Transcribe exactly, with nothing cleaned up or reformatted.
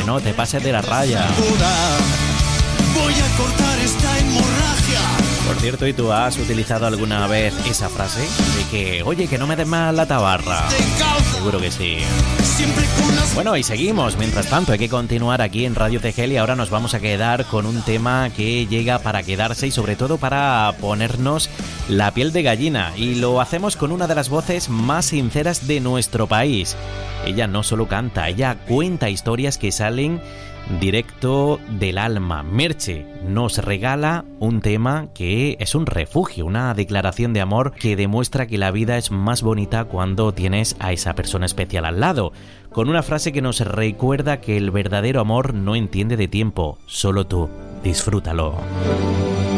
no te pases de la raya. Voy a cortar esta hemorragia. Por cierto, ¿y tú has utilizado alguna vez esa frase de que, oye, que no me des más la tabarra? Seguro que sí. Bueno, y seguimos. Mientras tanto, hay que continuar aquí en Radio C G L y ahora nos vamos a quedar con un tema que llega para quedarse y sobre todo para ponernos la piel de gallina. Y lo hacemos con una de las voces más sinceras de nuestro país. Ella no solo canta, ella cuenta historias que salen directo del alma. Merche nos regala un tema que es un refugio, una declaración de amor que demuestra que la vida es más bonita cuando tienes a esa persona especial al lado, con una frase que nos recuerda que el verdadero amor no entiende de tiempo, solo tú, disfrútalo.